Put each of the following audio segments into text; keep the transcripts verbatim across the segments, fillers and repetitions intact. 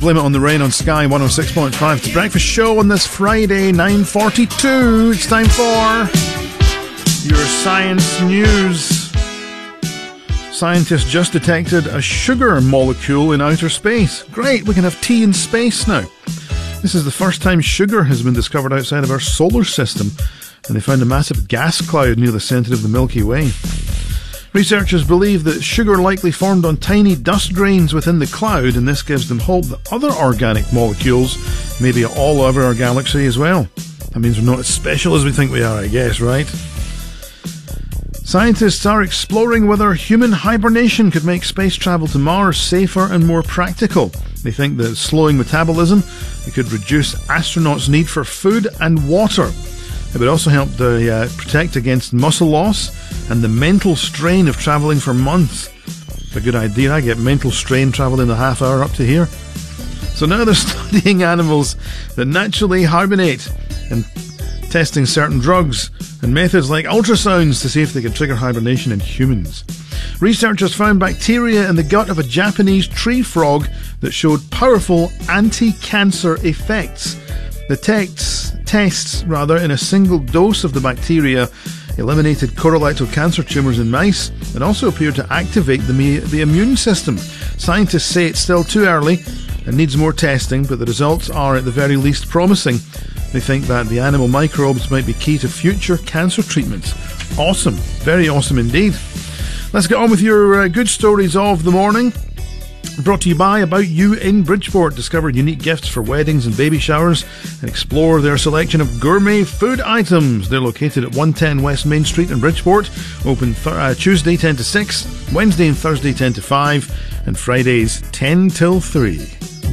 Blame It on the Rain on Sky one oh six point five. The Breakfast Show on this Friday, nine forty-two. It's time for your science news. Scientists just detected a sugar molecule in outer space. Great, we can have tea in space now. This is the first time sugar has been discovered outside of our solar system, and they found a massive gas cloud near the centre of the Milky Way. Researchers believe that sugar likely formed on tiny dust grains within the cloud, and this gives them hope that other organic molecules may be all over our galaxy as well. That means we're not as special as we think we are, I guess, right? Scientists are exploring whether human hibernation could make space travel to Mars safer and more practical. They think that slowing metabolism, it could reduce astronauts' need for food and water. It would also help to uh, protect against muscle loss and the mental strain of travelling for months. It's a good idea. I get mental strain travelling a half hour up to here. So now they're studying animals that naturally hibernate and testing certain drugs and methods like ultrasounds to see if they can trigger hibernation in humans. Researchers found bacteria in the gut of a Japanese tree frog that showed powerful anti-cancer effects. The tests, tests rather, in a single dose of the bacteria eliminated colorectal cancer tumours in mice and also appeared to activate the, me- the immune system. Scientists say it's still too early and needs more testing, but the results are at the very least promising. They think that the animal microbes might be key to future cancer treatments. Awesome. Very awesome indeed. Let's get on with your uh, good stories of the morning. Brought to you by About You in Bridgeport. Discover unique gifts for weddings and baby showers and explore their selection of gourmet food items. They're located at one ten West Main Street in Bridgeport. Open th- uh, Tuesday ten to six, Wednesday and Thursday ten to five, and Fridays ten till three.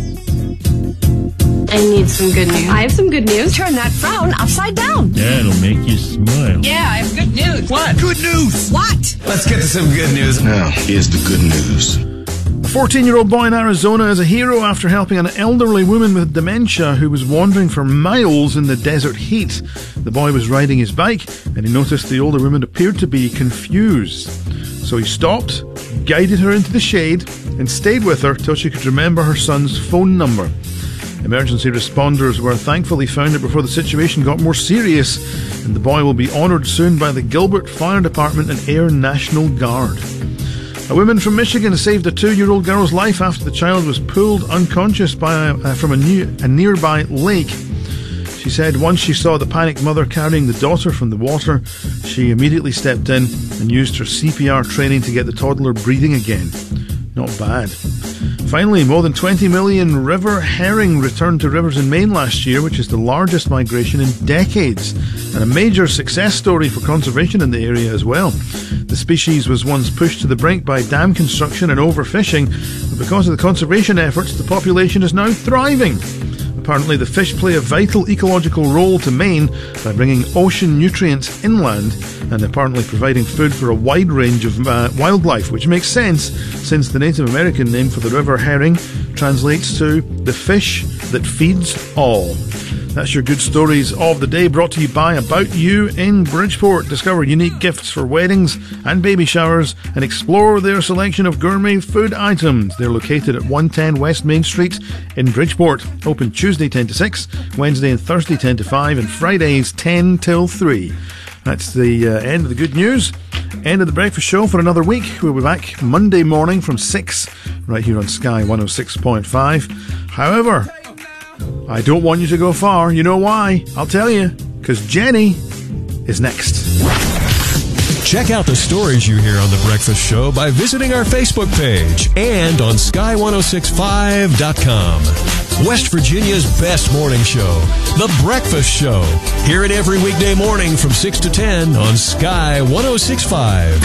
I need some good news. I have some good news. Turn that frown upside down. That'll make you smile. Yeah, I have good news. What? Good news. What? Let's get to some good news. Now, here's the good news. A fourteen-year-old boy in Arizona is a hero after helping an elderly woman with dementia who was wandering for miles in the desert heat. The boy was riding his bike and he noticed the older woman appeared to be confused. So he stopped, guided her into the shade and stayed with her till she could remember her son's phone number. Emergency responders were thankfully found it before the situation got more serious, and the boy will be honoured soon by the Gilbert Fire Department and Air National Guard. A woman from Michigan saved a two-year-old girl's life after the child was pulled unconscious by a, uh, from a, new, a nearby lake. She said once she saw the panicked mother carrying the daughter from the water, she immediately stepped in and used her C P R training to get the toddler breathing again. Not bad. Finally, more than twenty million river herring returned to rivers in Maine last year, which is the largest migration in decades, and a major success story for conservation in the area as well. The species was once pushed to the brink by dam construction and overfishing, but because of the conservation efforts, the population is now thriving. Apparently, the fish play a vital ecological role to Maine by bringing ocean nutrients inland and apparently providing food for a wide range of uh, wildlife, which makes sense since the Native American name for the river herring translates to the fish that feeds all. That's your good stories of the day, brought to you by About You in Bridgeport. Discover unique gifts for weddings and baby showers and explore their selection of gourmet food items. They're located at one ten West Main Street in Bridgeport. Open Tuesday ten to six, Wednesday and Thursday ten to five, and Fridays ten till three. That's the uh, end of the good news. End of the breakfast show for another week. We'll be back Monday morning from six, right here on Sky one oh six point five. However, I don't want you to go far. You know why? I'll tell you. Because Jenny is next. Check out the stories you hear on The Breakfast Show by visiting our Facebook page and on sky ten sixty-five dot com. West Virginia's best morning show, The Breakfast Show. Hear it every weekday morning from six to ten on Sky ten sixty-five.